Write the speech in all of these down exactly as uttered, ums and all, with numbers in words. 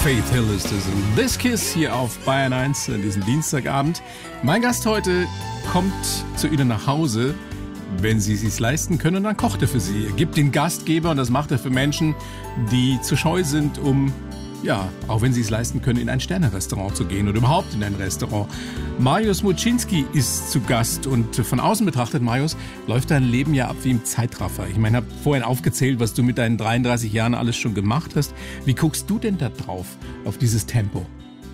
Faith Hill ist es. Und This Kiss hier auf Bayern eins an diesem Dienstagabend. Mein Gast heute kommt zu Ihnen nach Hause, wenn Sie es sich leisten können, und dann kocht er für Sie. Er gibt den Gastgeber, und das macht er für Menschen, die zu scheu sind, um, ja, auch wenn Sie es leisten können, in ein Sterne-Restaurant zu gehen oder überhaupt in ein Restaurant. Mariusz Muczynski ist zu Gast, und von außen betrachtet, Mariusz, läuft dein Leben ja ab wie im Zeitraffer. Ich meine, ich habe vorhin aufgezählt, was du mit deinen dreiunddreißig Jahren alles schon gemacht hast. Wie guckst du denn da drauf, auf dieses Tempo?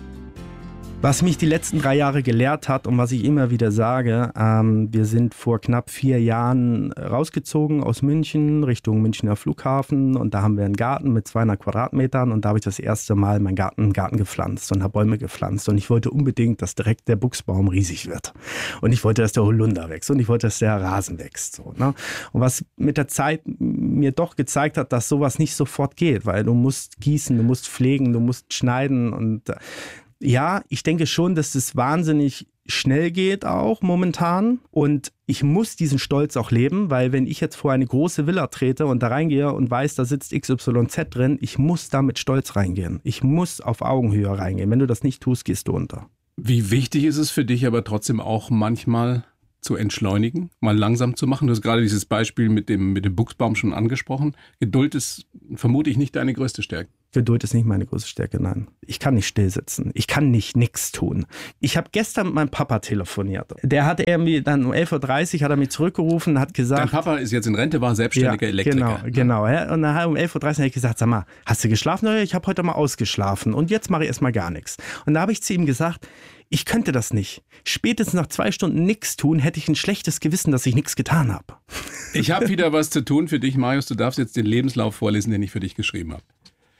Was mich die letzten drei Jahre gelehrt hat und was ich immer wieder sage, ähm, wir sind vor knapp vier Jahren rausgezogen aus München Richtung Münchner Flughafen, und da haben wir einen Garten mit zweihundert Quadratmetern, und da habe ich das erste Mal meinen Garten, Garten gepflanzt und habe Bäume gepflanzt, und ich wollte unbedingt, dass direkt der Buchsbaum riesig wird, und ich wollte, dass der Holunder wächst, und ich wollte, dass der Rasen wächst. So, ne? Und was mit der Zeit mir doch gezeigt hat, dass sowas nicht sofort geht, weil du musst gießen, du musst pflegen, du musst schneiden, und ja, ich denke schon, dass das wahnsinnig schnell geht auch momentan, und ich muss diesen Stolz auch leben, weil wenn ich jetzt vor eine große Villa trete und da reingehe und weiß, da sitzt X Y Z drin, ich muss da mit Stolz reingehen. Ich muss auf Augenhöhe reingehen. Wenn du das nicht tust, gehst du unter. Wie wichtig ist es für dich aber trotzdem auch manchmal zu entschleunigen, mal langsam zu machen? Du hast gerade dieses Beispiel mit dem, mit dem Buchsbaum schon angesprochen. Geduld ist vermutlich nicht deine größte Stärke. Geduld ist nicht meine größte Stärke, nein. Ich kann nicht still sitzen. Ich kann nicht nichts tun. Ich habe gestern mit meinem Papa telefoniert. Der hat irgendwie dann um elf Uhr dreißig hat er mich zurückgerufen und hat gesagt... Dein Papa ist jetzt in Rente, war selbstständiger ja, Elektriker. Genau, genau. Ja. Und dann um elf Uhr dreißig habe ich gesagt, sag mal, hast du geschlafen? Naja, ich habe heute mal ausgeschlafen und jetzt mache ich erstmal gar nichts. Und da habe ich zu ihm gesagt, ich könnte das nicht. Spätestens nach zwei Stunden nichts tun, hätte ich ein schlechtes Gewissen, dass ich nichts getan habe. Ich habe wieder was zu tun für dich, Mariusz. Du darfst jetzt den Lebenslauf vorlesen, den ich für dich geschrieben habe.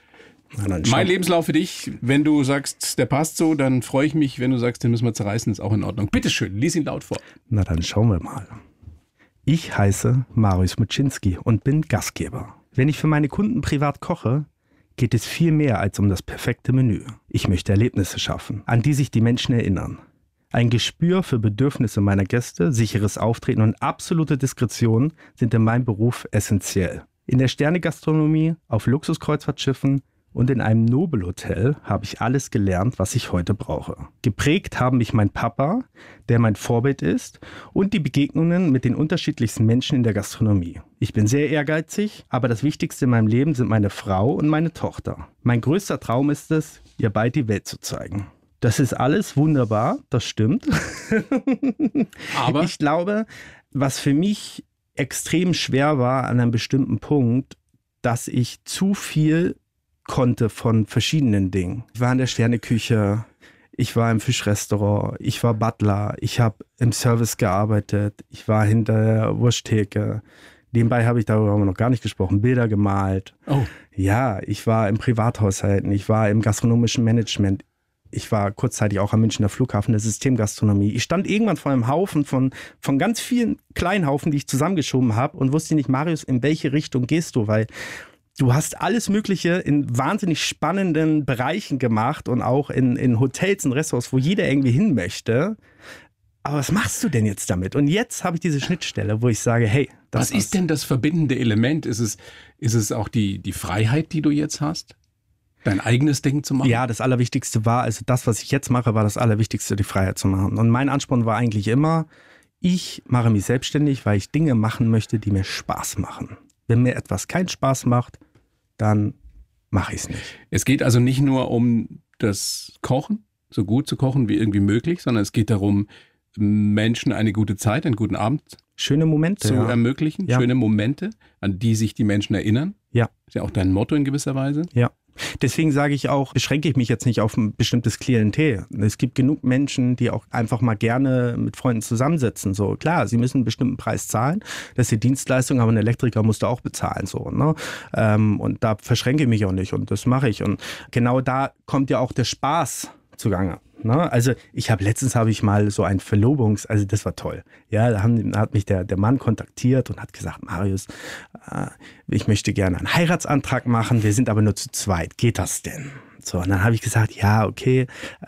Mein Lebenslauf für dich, wenn du sagst, der passt so, dann freue ich mich. Wenn du sagst, den müssen wir zerreißen, ist auch in Ordnung. Bitteschön, lies ihn laut vor. Na, dann schauen wir mal. Ich heiße Mariusz Muczynski und bin Gastgeber. Wenn ich für meine Kunden privat koche, geht es viel mehr als um das perfekte Menü. Ich möchte Erlebnisse schaffen, an die sich die Menschen erinnern. Ein Gespür für Bedürfnisse meiner Gäste, sicheres Auftreten und absolute Diskretion sind in meinem Beruf essentiell. In der Sternegastronomie, auf Luxuskreuzfahrtschiffen und in einem Nobelhotel habe ich alles gelernt, was ich heute brauche. Geprägt haben mich mein Papa, der mein Vorbild ist, und die Begegnungen mit den unterschiedlichsten Menschen in der Gastronomie. Ich bin sehr ehrgeizig, aber das Wichtigste in meinem Leben sind meine Frau und meine Tochter. Mein größter Traum ist es, ihr bald die Welt zu zeigen. Das ist alles wunderbar, das stimmt. Aber ich glaube, was für mich extrem schwer war an einem bestimmten Punkt, dass ich zu viel konnte von verschiedenen Dingen. Ich war in der Sterneküche, ich war im Fischrestaurant, ich war Butler, ich habe im Service gearbeitet, ich war hinter der Wursttheke. Nebenbei habe ich, darüber haben wir noch gar nicht gesprochen, Bilder gemalt. Oh. Ja, ich war im Privathaushalten, ich war im gastronomischen Management. Ich war kurzzeitig auch am Münchner Flughafen der Systemgastronomie. Ich stand irgendwann vor einem Haufen von, von ganz vielen kleinen Haufen, die ich zusammengeschoben habe, und wusste nicht, Mariusz, in welche Richtung gehst du? Weil du hast alles Mögliche in wahnsinnig spannenden Bereichen gemacht und auch in, in Hotels und Restaurants, wo jeder irgendwie hin möchte. Aber was machst du denn jetzt damit? Und jetzt habe ich diese Schnittstelle, wo ich sage, hey, das was ist denn das verbindende Element? Ist es, ist es auch die, die Freiheit, die du jetzt hast? Dein eigenes Ding zu machen? Ja, das Allerwichtigste war, also das, was ich jetzt mache, war das Allerwichtigste, die Freiheit zu machen. Und mein Ansporn war eigentlich immer, ich mache mich selbstständig, weil ich Dinge machen möchte, die mir Spaß machen. Wenn mir etwas keinen Spaß macht, dann mache ich es nicht. Es geht also nicht nur um das Kochen, so gut zu kochen wie irgendwie möglich, sondern es geht darum, Menschen eine gute Zeit, einen guten Abend schöne Momente zu ja. ermöglichen. Ja. Schöne Momente, an die sich die Menschen erinnern. Ja. Ist ja auch dein Motto in gewisser Weise. Ja. Deswegen sage ich auch, beschränke ich mich jetzt nicht auf ein bestimmtes Klientel. Es gibt genug Menschen, die auch einfach mal gerne mit Freunden zusammensitzen. So, klar, sie müssen einen bestimmten Preis zahlen. Das ist die Dienstleistung, aber ein Elektriker musst du auch bezahlen. So, ne? Ähm, und da verschränke ich mich auch nicht, und das mache ich. Und genau da kommt ja auch der Spaß zugange. Ne? Also ich habe letztens habe ich mal so ein Verlobungs, also das war toll. Ja, da, haben, da hat mich der, der Mann kontaktiert und hat gesagt, Mariusz, äh, ich möchte gerne einen Heiratsantrag machen, wir sind aber nur zu zweit. Geht das denn? So, und dann habe ich gesagt, ja, okay,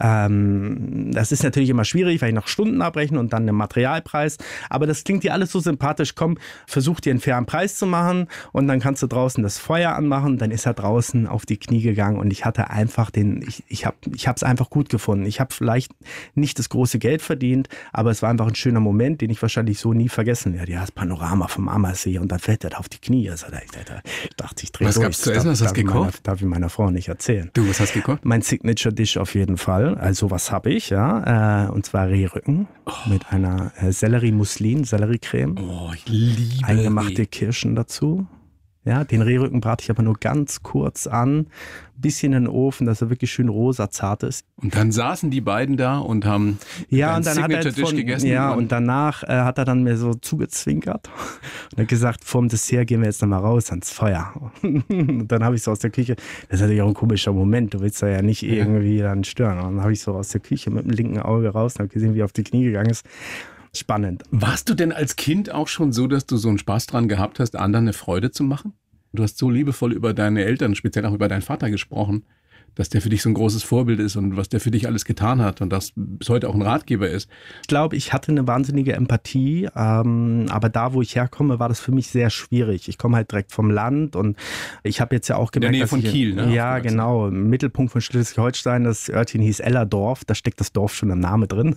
ähm, das ist natürlich immer schwierig, weil ich noch Stunden abrechne und dann den Materialpreis, aber das klingt dir alles so sympathisch, komm, versuch dir einen fairen Preis zu machen und dann kannst du draußen das Feuer anmachen, dann ist er draußen auf die Knie gegangen und ich hatte einfach den, ich, ich habe ich habe es einfach gut gefunden. Ich habe vielleicht nicht das große Geld verdient, aber es war einfach ein schöner Moment, den ich wahrscheinlich so nie vergessen werde. Ja, das Panorama vom Ammersee und dann fällt er da auf die Knie. Also, da, da, da dachte ich, dreh Was durch. gab's zu essen? Was hast du gekocht? Meiner, darf ich meiner Frau nicht erzählen. Du, was hast du gekocht? Mein Signature-Dish auf jeden Fall. Also was habe ich, ja. Äh, und zwar Rehrücken oh. mit einer äh, Sellerie-Muslin, Selleriecreme. Oh, ich liebe Eingemachte Reh. Kirschen dazu. Ja, den Rehrücken brate ich aber nur ganz kurz an, bisschen in den Ofen, dass er wirklich schön rosa zart ist. Und dann saßen die beiden da und haben ja, und dann hat er Signature-Dish gegessen. Ja, und danach äh, hat er dann mir so zugezwinkert und hat gesagt, vorm Dessert gehen wir jetzt nochmal raus ans Feuer. Und dann habe ich so aus der Küche, das ist natürlich auch ein komischer Moment, du willst da ja nicht irgendwie ja. dann stören. Und dann habe ich so aus der Küche mit dem linken Auge raus und habe gesehen, wie er auf die Knie gegangen ist. Spannend. Warst du denn als Kind auch schon so, dass du so einen Spaß dran gehabt hast, anderen eine Freude zu machen? Du hast so liebevoll über deine Eltern, speziell auch über deinen Vater gesprochen, dass der für dich so ein großes Vorbild ist und was der für dich alles getan hat und das bis heute auch ein Ratgeber ist. Ich glaube, ich hatte eine wahnsinnige Empathie, ähm, aber da, wo ich herkomme, war das für mich sehr schwierig. Ich komme halt direkt vom Land und ich habe jetzt ja auch gemerkt, in der Nähe dass von ich, Kiel, ne? Ja, genau. Im Mittelpunkt von Schleswig-Holstein, das Örtchen hieß Ellerdorf, da steckt das Dorf schon im Namen drin.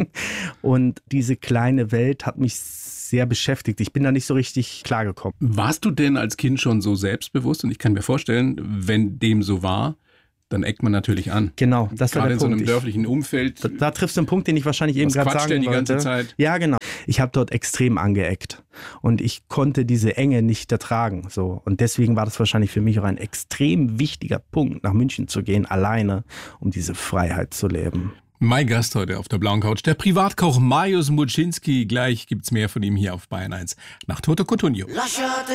Und diese kleine Welt hat mich sehr beschäftigt. Ich bin da nicht so richtig klargekommen. Warst du denn als Kind schon so selbstbewusst? Und ich kann mir vorstellen, wenn dem so war, dann eckt man natürlich an. Genau, das war der Gerade in so Punkt. einem dörflichen Umfeld. Da, da triffst du einen Punkt, den ich wahrscheinlich eben Was gerade quatscht sagen der die wollte. ganze Zeit? Ja, genau. Ich habe dort extrem angeeckt und ich konnte diese Enge nicht ertragen. So. Und deswegen war das wahrscheinlich für mich auch ein extrem wichtiger Punkt, nach München zu gehen, alleine, um diese Freiheit zu leben. Mein Gast heute auf der blauen Couch, der Privatkoch Mariusz Muczynski. Gleich gibt's mehr von ihm hier auf Bayern eins nach Toto Cutugno.